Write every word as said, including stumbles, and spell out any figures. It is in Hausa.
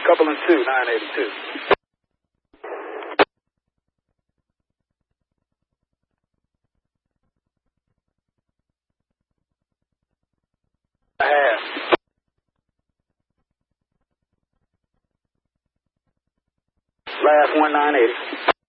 couple and two, nine eighty-two. I have. Last one, nine eighty.